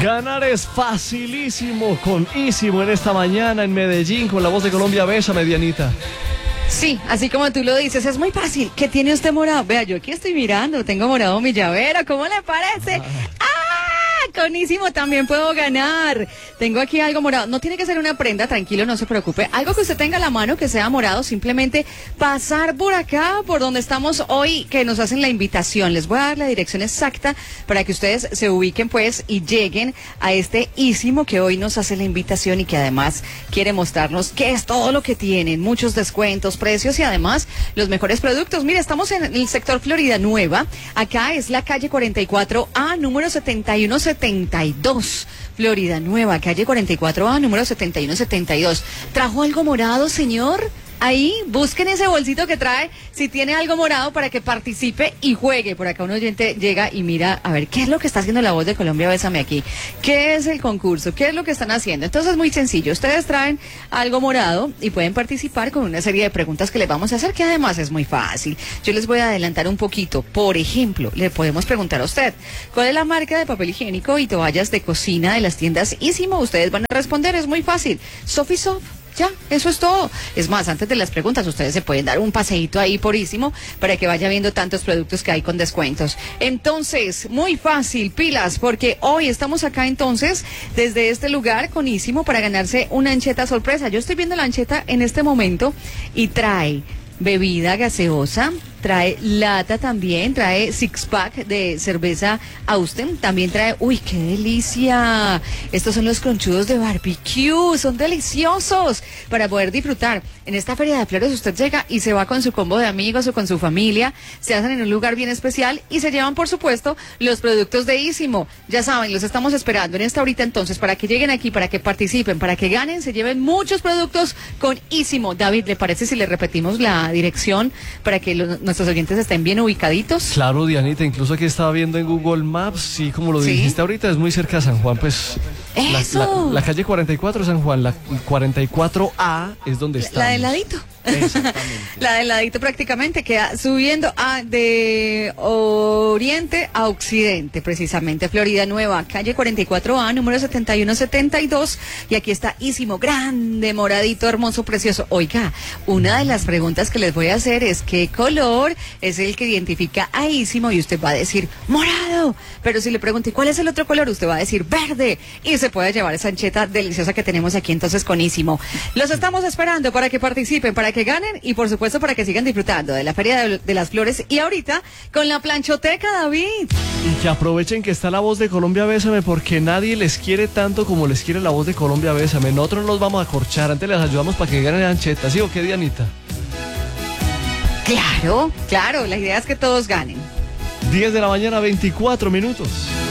Ganar es facilísimo con Ísimo en esta mañana en Medellín con la voz de Colombia. Besa, medianita. Sí, así como tú lo dices, es muy fácil. ¿Qué tiene usted morado? Vea, yo aquí estoy mirando, tengo morado mi llavero, ¿cómo le parece? Con Ísimo también puedo ganar. Tengo aquí algo morado. No tiene que ser una prenda, tranquilo, no se preocupe. Algo que usted tenga a la mano que sea morado, simplemente pasar por acá, por donde estamos hoy, que nos hacen la invitación. Les voy a dar la dirección exacta para que ustedes se ubiquen, pues, y lleguen a este Ísimo que hoy nos hace la invitación y que además quiere mostrarnos qué es todo lo que tienen. Muchos descuentos, precios y además los mejores productos. Mire, estamos en el sector Florida Nueva. Acá es la calle 44A, número 7172. Florida Nueva, calle 44A, número 7172. ¿Trajo algo morado, señor? Ahí, busquen ese bolsito que trae, si tiene algo morado, para que participe y juegue. Por acá un oyente llega y mira, a ver, ¿qué es lo que está haciendo la voz de Colombia? Bésame aquí. ¿Qué es el concurso? ¿Qué es lo que están haciendo? Entonces es muy sencillo. Ustedes traen algo morado y pueden participar con una serie de preguntas que les vamos a hacer, que además es muy fácil. Yo les voy a adelantar un poquito. Por ejemplo, le podemos preguntar a usted, ¿cuál es la marca de papel higiénico y toallas de cocina de las tiendas Ísimo? Ustedes van a responder, es muy fácil. Sofisoft. Ya, eso es todo. Es más, antes de las preguntas, ustedes se pueden dar un paseíto ahí por Ísimo para que vaya viendo tantos productos que hay con descuentos. Entonces, muy fácil, pilas, porque hoy estamos acá entonces, desde este lugar con Ísimo para ganarse una ancheta sorpresa. Yo estoy viendo la ancheta en este momento y trae bebida gaseosa, trae lata también, trae six pack de cerveza Austen, también trae, uy, qué delicia, estos son los conchudos de barbecue, son deliciosos para poder disfrutar. En esta feria de flores usted llega y se va con su combo de amigos o con su familia, se hacen en un lugar bien especial y se llevan, por supuesto, los productos de Ísimo. Ya saben, los estamos esperando en esta horita entonces para que lleguen aquí, para que participen, para que ganen, se lleven muchos productos con Ísimo. David, ¿le parece si le repetimos la dirección para que nuestros oyentes estén bien ubicaditos? Claro, Dianita, incluso aquí estaba viendo en Google Maps, sí, como lo dijiste ahorita, es muy cerca de San Juan, pues. ¡Eso! La calle 44 San Juan, la 44A es donde está. La del ladito. Exactamente. La del ladito prácticamente queda subiendo de oriente a occidente, precisamente. Florida Nueva, calle 44A, número 7172. Y aquí está Ísimo, grande, moradito, hermoso, precioso. Oiga, una de las preguntas que les voy a hacer es ¿qué color es el que identifica a Ísimo? Y usted va a decir morado. Pero si le pregunto ¿cuál es el otro color? Usted va a decir verde. Y se puede llevar esa ancheta deliciosa que tenemos aquí entonces con Ísimo. Los estamos esperando para que participen, para que ganen y por supuesto para que sigan disfrutando de la Feria de las Flores y ahorita con la planchoteca, David. Y que aprovechen que está la voz de Colombia Bésame, porque nadie les quiere tanto como les quiere la voz de Colombia Bésame. Nosotros no los vamos a corchar, antes les ayudamos para que ganen ancheta, ¿sí o qué, Dianita? Claro, claro, la idea es que todos ganen. 10 de la mañana, 24 minutos.